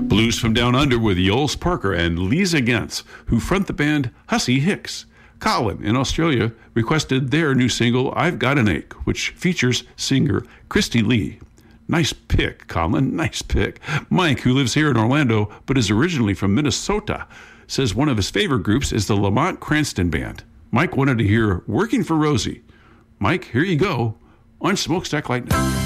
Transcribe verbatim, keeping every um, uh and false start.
Blues from Down Under with Yoels Parker and Lisa Gentz, who front the band Hussey Hicks. Colin in Australia requested their new single, I've Got an Ache, which features singer Christy Lee. Nice pick, Colin, nice pick. Mike, who lives here in Orlando but is originally from Minnesota, says one of his favorite groups is the Lamont Cranston Band. Mike wanted to hear Working for Rosie. Mike, here you go on Smokestack Lightning.